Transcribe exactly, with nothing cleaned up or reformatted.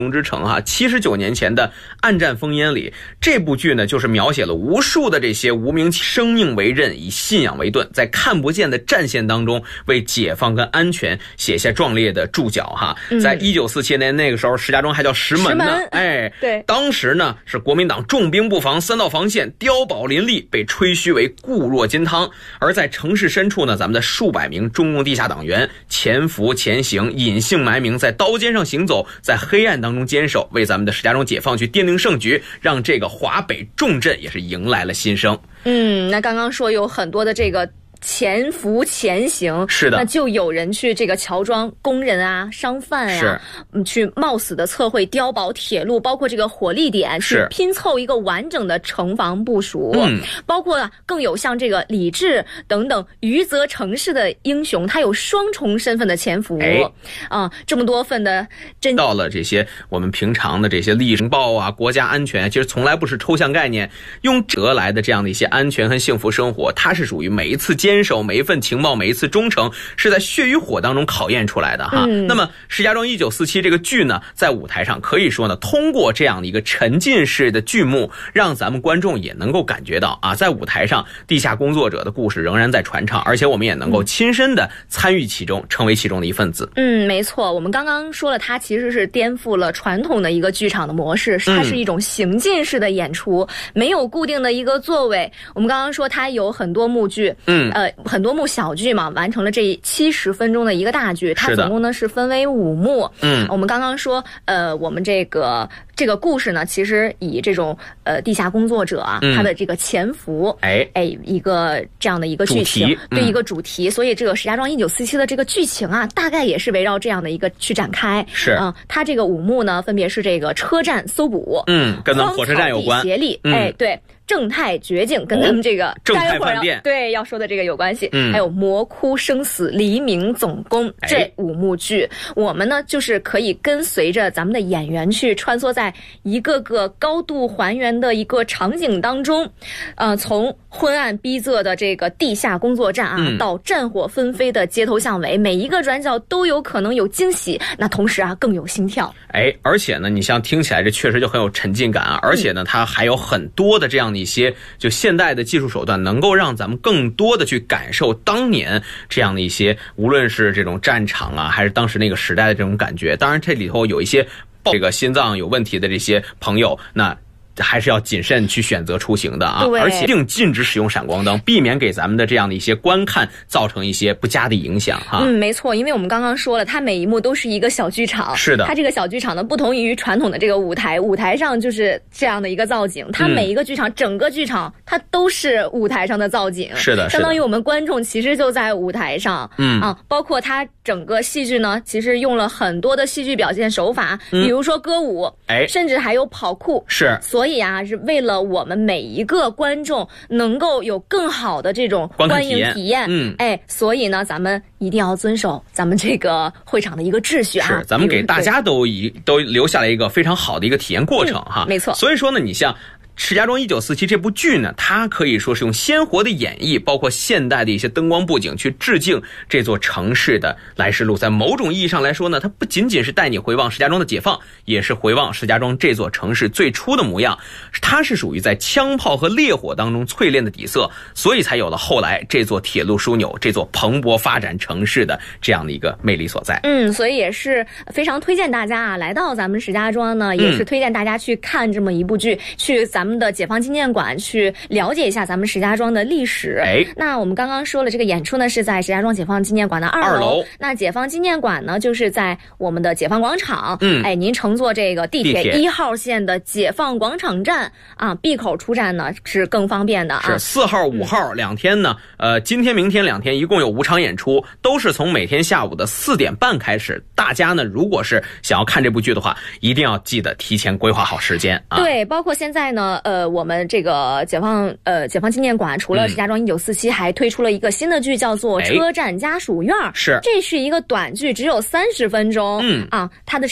之城哈，七十九年前的《暗战烽烟》里，这部剧呢，就是描写了无数的这些无名生命为刃，以信仰为盾，在看不见的战线当中，为解放跟安全写下壮烈的注脚哈。嗯、在一九四七年那个时候，石家庄还叫石门呢，门哎， 对， 当时呢是国民党重兵布防，三道防线碉堡林立，被吹嘘为固若金汤。而在城市深处呢，咱们的数百名中共地下党员潜伏潜行，隐姓埋名，在刀尖上行走，在黑暗当中坚守，为咱们的石家庄解放区奠定胜局，让这个华北重镇也是迎来了新生。 嗯，那刚刚说有很多的这个潜伏潜行， 是的， 那就有人去这个乔装工人啊、商贩呀、啊，嗯，去冒死的测绘碉堡、铁路，包括这个火力点，去拼凑一个完整的城防部署。嗯，包括啊，更有像这个李治等等余则成式的英雄，他有双重身份的潜伏。哎，啊，这么多份的真到了这些我们平常的这些历史情报啊、国家安全，其实从来不是抽象概念，用得来的这样的一些安全和幸福生活，它是属于每一次坚坚守每一份情报，每一次忠诚，是在血与火当中考验出来的哈。嗯、那么石家庄一九四七这个剧呢，在舞台上可以说呢，通过这样的一个沉浸式的剧目，让咱们观众也能够感觉到啊，在舞台上地下工作者的故事仍然在传唱，而且我们也能够亲身的参与其中，成为其中的一份子。 嗯，没错，我们刚刚说了，它其实是颠覆了传统的一个剧场的模式，它是一种行进式的演出，嗯、没有固定的一个座位。我们刚刚说它有很多幕剧，嗯。呃，很多幕小剧嘛，完成了这七十分钟的一个大剧，它总共呢是分为五幕。嗯，我们刚刚说，呃，我们这个这个故事呢，其实以这种呃地下工作者啊，嗯、他的这个潜伏，哎哎，一个这样的一个剧情， 嗯、 对一个主题，所以这个石家庄一九四七的这个剧情啊，大概也是围绕这样的一个去展开。 是啊、呃， 它这个五幕呢，分别是这个车站搜捕， 嗯，跟咱们火车站有关， 协力，嗯、哎，对。正太绝境跟咱们这个正太饭店对要说的这个有关系，嗯，还有魔窟生死、黎明总攻这五幕剧，我们呢就是可以跟随着咱们的演员去穿梭在一个个高度还原的一个场景当中，呃，从昏暗逼仄的这个地下工作站啊，嗯、到战火纷飞的街头巷尾，每一个转角都有可能有惊喜，那同时啊更有心跳。 哎，而且呢，你像听起来这确实就很有沉浸感啊，而且呢，它还有很多的这样的一些就现代的技术手段，能够让咱们更多的去感受当年这样的一些，无论是这种战场啊，还是当时那个时代的这种感觉。当然，这里头有一些这个心脏有问题的这些朋友，那还是要谨慎去选择出行的啊，而且一定禁止使用闪光灯，避免给咱们的这样的一些观看造成一些不佳的影响哈。 嗯，没错，因为我们刚刚说了，它每一幕都是一个小剧场， 是的， 它这个小剧场呢，不同于传统的这个舞台，舞台上就是这样的一个造景，它每一个剧场，嗯、整个剧场它都是舞台上的造景， 是的， 相当于我们观众其实就在舞台上，嗯啊，包括它整个戏剧呢，其实用了很多的戏剧表现手法，嗯、比如说歌舞，哎，甚至还有跑酷， 是， 所以啊，是为了我们每一个观众能够有更好的这种观影体验，嗯，哎，所以呢，咱们一定要遵守咱们这个会场的一个秩序啊， 是，咱们给大家都一都留下来一个非常好的一个体验过程哈， 嗯、没错。 所以说呢，你像石家庄一九四七这部剧呢，它可以说是用鲜活的演绎，包括现代的一些灯光布景去致敬这座城市的来时路。在某种意义上来说呢，它不仅仅是带你回望石家庄的解放，也是回望石家庄这座城市最初的模样。它是属于在枪炮和烈火当中淬炼的底色，所以才有了后来这座铁路枢纽、这座蓬勃发展城市的这样的一个魅力所在。 嗯，所以也是非常推荐大家啊，来到咱们石家庄呢，也是推荐大家去看这么一部剧，嗯、去咱们的解放纪念馆去了解一下咱们石家庄的历史。哎，那我们刚刚说了，这个演出呢是在石家庄解放纪念馆的二楼。二楼那解放纪念馆呢，就是在我们的解放广场。嗯，哎，您乘坐这个地铁一号线的解放广场站啊 ，B 口出站呢是更方便的啊。 是四号、五号两天呢，呃，今天、明天两天一共有五场演出，都是从每天下午的四点半开始。大家呢，如果是想要看这部剧的话，一定要记得提前规划好时间啊。 对，包括现在呢，呃，我们这个解放呃解放纪念馆除了石家庄一九四七，还推出了一个新的剧，叫做《车站家属院》。 是， 这是一个短剧，只有三十分钟。嗯啊，它的